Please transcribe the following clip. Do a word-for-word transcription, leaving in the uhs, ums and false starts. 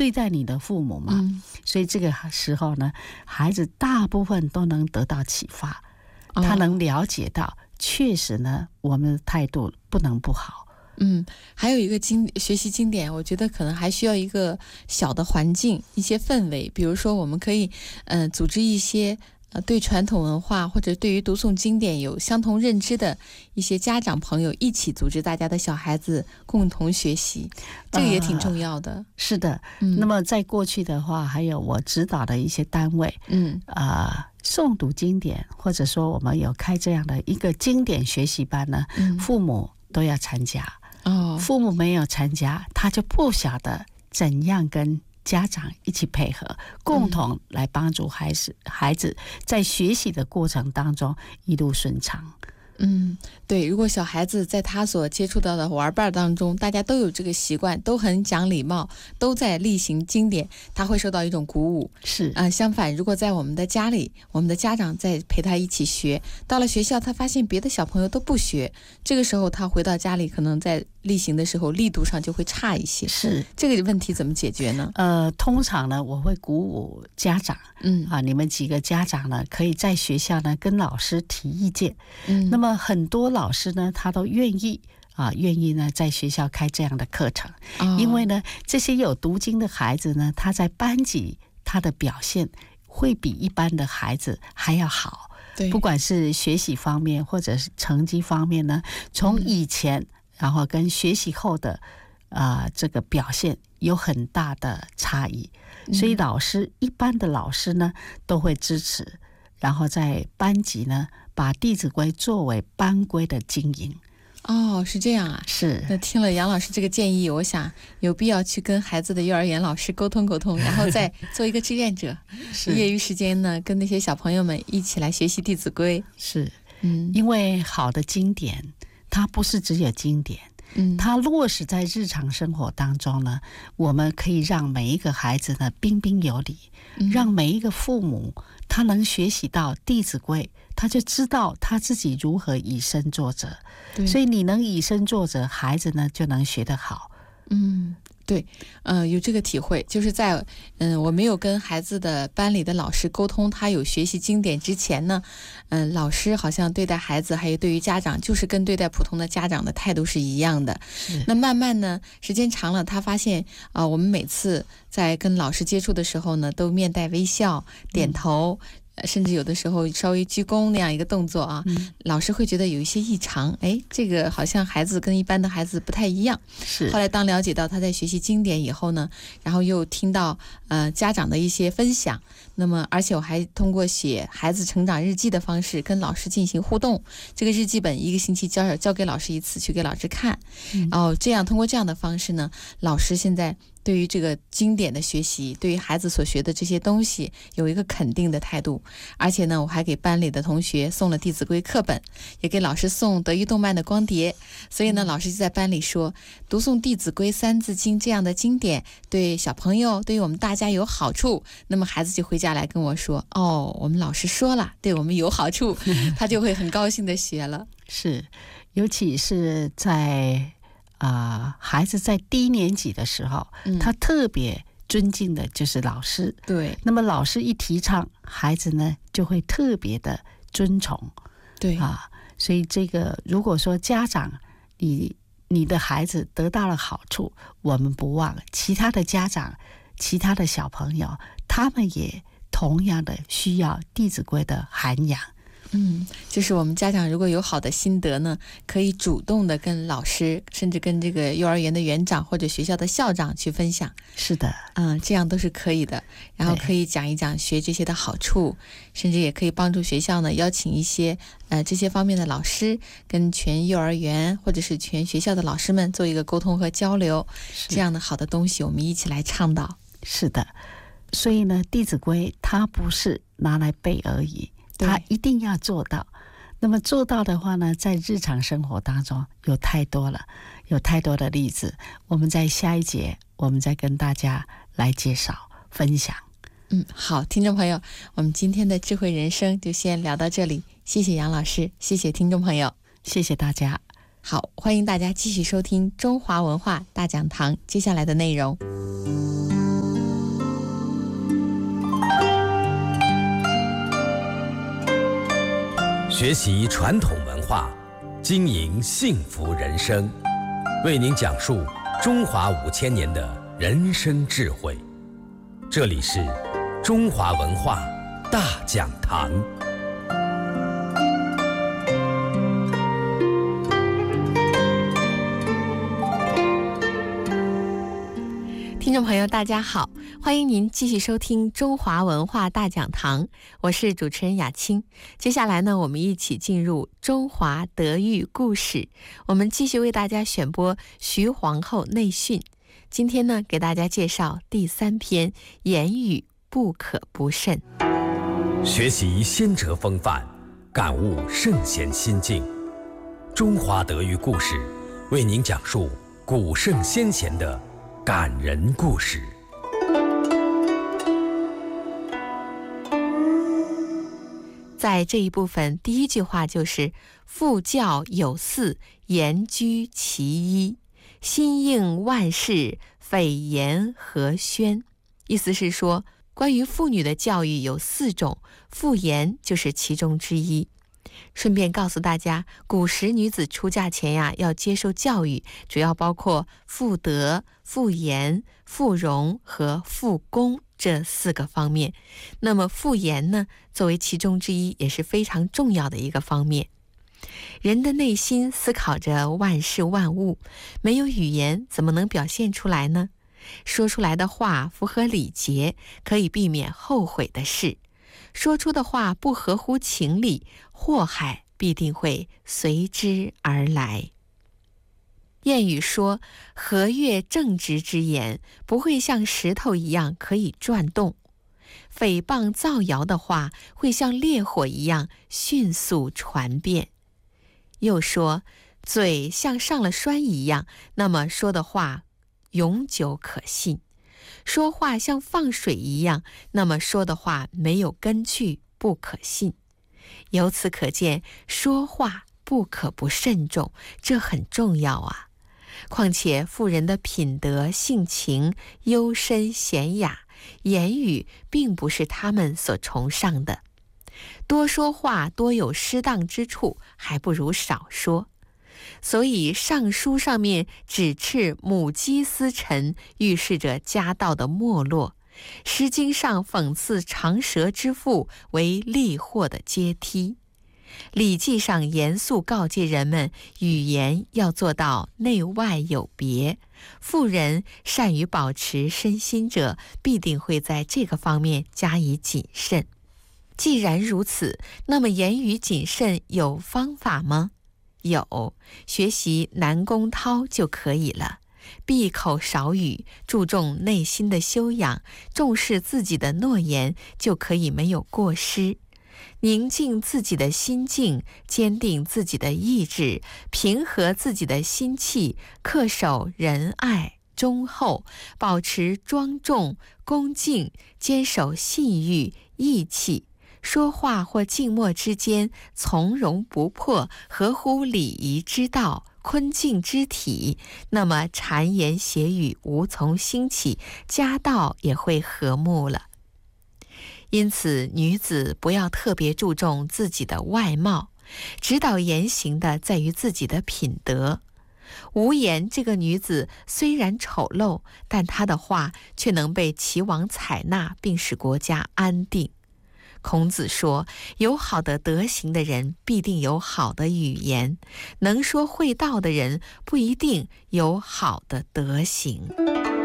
对待你的父母嘛、 嗯、 所以这个时候呢，孩子大部分都能得到启发，他能了解到确实呢我们的态度不能不好。 嗯，还有一个经学习经典，我觉得可能还需要一个小的环境，一些氛围。比如说我们可以嗯、呃、组织一些呃对传统文化或者对于读诵经典有相同认知的一些家长朋友，一起组织大家的小孩子共同学习，这个也挺重要的。呃、 是的、嗯、那么在过去的话，还有我指导的一些单位，嗯啊、呃诵读经典，或者说我们有开这样的一个经典学习班呢、嗯、父母都要参加。哦，父母没有参加，他就不晓得怎样跟家长一起配合，共同来帮助孩子、嗯、孩子在学习的过程当中一路顺畅。 嗯，对，如果小孩子在他所接触到的玩伴当中，大家都有这个习惯，都很讲礼貌，都在例行经典，他会受到一种鼓舞。 是啊、呃，相反，如果在我们的家里，我们的家长在陪他一起学，到了学校，他发现别的小朋友都不学，这个时候他回到家里，可能在例行的时候力度上就会差一些。 是这个问题怎么解决呢？ 呃，通常呢，我会鼓舞家长，嗯啊，你们几个家长呢，可以在学校呢跟老师提意见。嗯，那么很多老师呢，他都愿意啊，愿意呢在学校开这样的课程、哦、因为呢，这些有读经的孩子呢，他在班级他的表现会比一般的孩子还要好。对，不管是学习方面或者是成绩方面呢，从以前、嗯、然后跟学习后的啊、呃、这个表现有很大的差异，所以老师、嗯、一般的老师呢都会支持，然后在班级呢把《弟子规》作为班规的经营。 哦，是这样啊。 是。 那听了杨老师这个建议，我想有必要去跟孩子的幼儿园老师沟通沟通，然后再做一个志愿者业余时间呢跟那些小朋友们一起来学习《弟子规》。 是，嗯，因为好的经典它不是只有经典，嗯，它落实在日常生活当中呢，我们可以让每一个孩子呢彬彬有礼、嗯、让每一个父母他能学习到《弟子规》，他就知道他自己如何以身作则。所以你能以身作则，孩子呢就能学得好。 嗯，对，呃，有这个体会，就是在嗯、呃，我没有跟孩子的班里的老师沟通他有学习经典之前呢，嗯、呃，老师好像对待孩子还有对于家长，就是跟对待普通的家长的态度是一样的。那慢慢呢，时间长了，他发现啊、呃，我们每次在跟老师接触的时候呢，都面带微笑，点头。嗯，甚至有的时候稍微鞠躬那样一个动作啊、嗯，老师会觉得有一些异常，哎，这个好像孩子跟一般的孩子不太一样。是。后来当了解到他在学习经典以后呢，然后又听到呃家长的一些分享，那么而且我还通过写孩子成长日记的方式跟老师进行互动，这个日记本一个星期交交给老师一次，去给老师看，嗯、然后这样通过这样的方式呢，老师现在对于这个经典的学习，对于孩子所学的这些东西有一个肯定的态度。而且呢，我还给班里的同学送了《弟子规》课本，也给老师送德育动漫的光碟。所以呢，老师就在班里说，读诵《弟子规》《三字经》这样的经典对小朋友，对于我们大家有好处。那么孩子就回家来跟我说，哦，我们老师说了，对我们有好处，他就会很高兴的学了。 是，尤其是在啊、呃，孩子在低年级的时候，嗯、他特别尊敬的就是老师。对，那么老师一提倡，孩子呢就会特别的尊崇。对啊，所以这个如果说家长你你的孩子得到了好处，我们不忘其他的家长、其他的小朋友，他们也同样的需要《弟子规》的涵养。 嗯，就是我们家长如果有好的心得呢，可以主动的跟老师，甚至跟这个幼儿园的园长或者学校的校长去分享。 是的， 嗯，这样都是可以的。然后可以讲一讲学这些的好处，甚至也可以帮助学校呢邀请一些呃这些方面的老师，跟全幼儿园或者是全学校的老师们做一个沟通和交流。这样的好的东西，我们一起来倡导。 是的，所以呢，《弟子规》它不是拿来背而已。他一定要做到，那么做到的话呢，在日常生活当中有太多了，有太多的例子。我们在下一节，我们再跟大家来介绍分享。 嗯，好，听众朋友，我们今天的智慧人生就先聊到这里，谢谢杨老师，谢谢听众朋友， 谢谢大家。 好，欢迎大家继续收听中华文化大讲堂接下来的内容。 学习传统文化，经营幸福人生，为您讲述中华五千年的人生智慧。这里是中华文化大讲堂。 听众朋友大家好，欢迎您继续收听中华文化大讲堂，我是主持人雅青。接下来呢，我们一起进入中华德育故事，我们继续为大家选播徐皇后内训。今天呢，给大家介绍第三篇，言语不可不慎。 学习先哲风范，感悟圣贤心境。中华德育故事为您讲述古圣先贤的感人故事。 在这一部分，第一句话就是父教有四，言居其一，心应万事，匪言和宣。意思是说，关于妇女的教育有四种，妇言就是其中之一。顺便告诉大家，古时女子出嫁前呀，要接受教育，主要包括妇德、妇言、妇容和妇功这四个方面。那么妇言呢，作为其中之一，也是非常重要的一个方面。人的内心思考着万事万物，没有语言怎么能表现出来呢？说出来的话符合礼节，可以避免后悔的事；说出的话不合乎情理，祸害必定会随之而来。谚语说，和悦正直之言，不会像石头一样可以转动；诽谤造谣的话，会像烈火一样迅速传遍。又说，嘴像上了栓一样，那么说的话永久可信；说话像放水一样，那么说的话没有根据，不可信。由此可见，说话不可不慎重，这很重要啊。况且妇人的品德性情幽深娴雅，言语并不是他们所崇尚的。多说话多有失当之处，还不如少说。所以尚书上面指斥母鸡司晨，预示着家道的没落；诗经上讽刺长舌之妇为利祸的阶梯；礼记上严肃告诫人们，语言要做到内外有别，妇人善于保持身心者，必定会在这个方面加以谨慎。既然如此，那么言语谨慎有方法吗？有，学习南宫涛就可以了。闭口少语，注重内心的修养，重视自己的诺言，就可以没有过失。宁静自己的心境，坚定自己的意志，平和自己的心气，恪守仁爱忠厚，保持庄重恭敬，坚守信誉义气，说话或静默之间从容不迫，合乎礼仪之道，坤静之体，那么谗言邪语无从兴起，家道也会和睦了。因此，女子不要特别注重自己的外貌，指导言行的在于自己的品德。无言这个女子虽然丑陋，但她的话却能被齐王采纳，并使国家安定。孔子说，有好的德行的人必定有好的语言，能说会道的人不一定有好的德行。